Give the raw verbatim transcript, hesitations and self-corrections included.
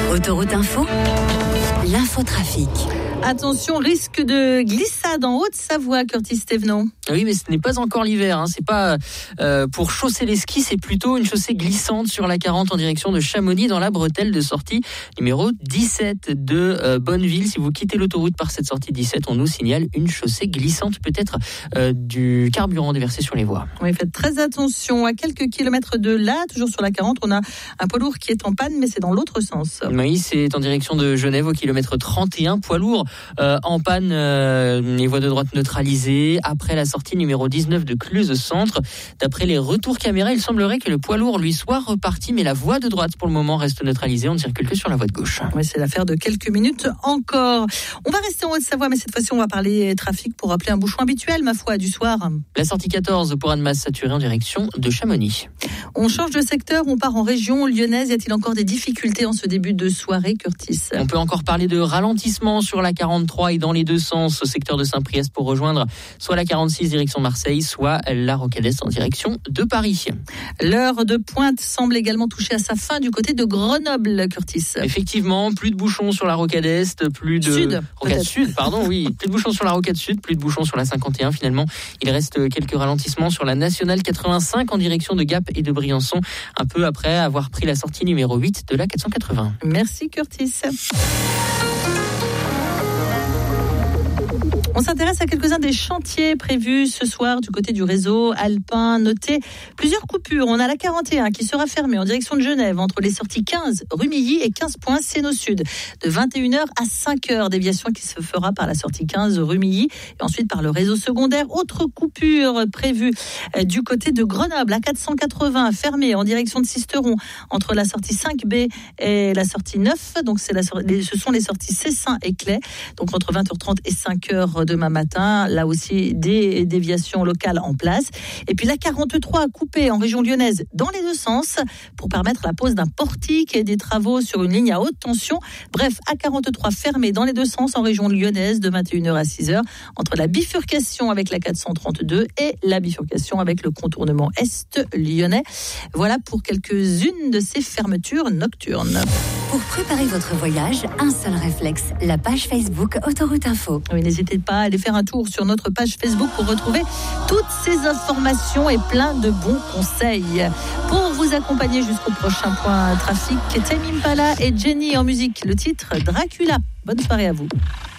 Autoroute Info, l'infotrafic. Attention, risque de glissade en Haute-Savoie, Curtis Thévenon. Oui, mais ce n'est pas encore l'hiver. Hein. C'est pas euh, pour chausser les skis, c'est plutôt une chaussée glissante sur la quarante en direction de Chamonix dans la bretelle de sortie numéro dix-sept de euh, Bonneville. Si vous quittez l'autoroute par cette sortie dix-sept, on nous signale une chaussée glissante, peut-être euh, du carburant déversé sur les voies. Oui, faites très attention. À quelques kilomètres de là, toujours sur la quarante, on a un poids lourd qui est en panne, mais c'est dans l'autre sens. Oui, c'est en direction de Genève au kilomètre trente et un. Poids lourd euh, en panne, euh, les voies de droite neutralisées. Après la sortie numéro dix-neuf de Cluse Centre, d'après les retours caméra, il semblerait que le poids lourd lui soit reparti, mais la voie de droite pour le moment reste neutralisée. On ne circule que sur la voie de gauche. Oui, c'est l'affaire de quelques minutes encore. On va rester en Haute-Savoie, mais cette fois-ci on va parler trafic pour rappeler un bouchon habituel, ma foi, du soir. La sortie quatorze pour Annemasse saturée en direction de Chamonix. On change de secteur, on part en région lyonnaise. Y a-t-il encore des difficultés en ce début de soirée, Curtis ? On peut encore parler de ralentissement sur la quarante-trois et dans les deux sens, au secteur de Saint-Priest pour rejoindre soit la quarante-six direction Marseille, soit la Rocade en direction de Paris. L'heure de pointe semble également toucher à sa fin du côté de Grenoble, Curtis. Effectivement, plus de bouchons sur la Rocade Est, plus de... Sud, Rocade Sud, pardon, oui. Plus de bouchons sur la Rocade Sud, plus de bouchons sur la cinquante et un. Finalement, il reste quelques ralentissements sur la Nationale quatre-vingt-cinq en direction de Gap et de Briançon, un peu après avoir pris la sortie numéro huit de la quatre cent quatre-vingts. Merci, Curtis. On s'intéresse à quelques-uns des chantiers prévus ce soir du côté du réseau alpin. Notez plusieurs coupures. On a la quarante et un qui sera fermée en direction de Genève entre les sorties quinze Rumilly et quinze points Séno Sud. De vingt et une heures à cinq heures, déviation qui se fera par la sortie quinze Rumilly et ensuite par le réseau secondaire. Autre coupure prévue du côté de Grenoble, la quatre cent quatre-vingts fermée en direction de Sisteron entre la sortie cinq B et la sortie neuf. Donc c'est la, ce sont les sorties Cessin et Clay. Donc entre vingt heures trente et cinq heures demain matin, là aussi des déviations locales en place. Et puis la quarante-trois coupée en région lyonnaise dans les deux sens pour permettre la pose d'un portique et des travaux sur une ligne à haute tension. Bref, A quarante-trois fermée dans les deux sens en région lyonnaise de vingt et une heures à six heures entre la bifurcation avec la quatre cent trente-deux et la bifurcation avec le contournement est lyonnais. Voilà pour quelques-unes de ces fermetures nocturnes. Pour préparer votre voyage, un seul réflexe, la page Facebook Autoroute Info. Oui, n'hésitez pas à aller faire un tour sur notre page Facebook pour retrouver toutes ces informations et plein de bons conseils. Pour vous accompagner jusqu'au prochain point trafic, Tame Impala et Jenny en musique. Le titre Dracula. Bonne soirée à vous.